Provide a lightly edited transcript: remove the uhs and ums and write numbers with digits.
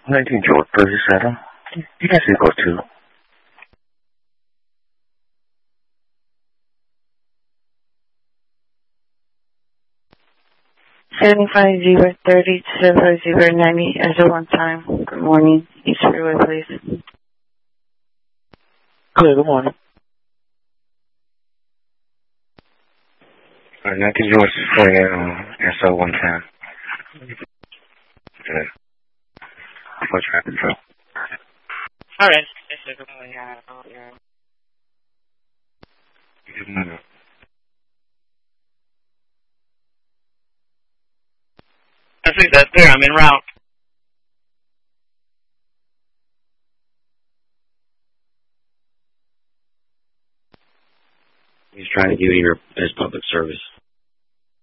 19 George 37. You guys can go to. 750-30-750-90 as a one time. Good morning. East Freeway, please. Good morning. 19 George for SO 110. Good. For traffic control. Alright. Good morning. Good morning. I think that's there. I'm en route. He's trying to give you your best public service.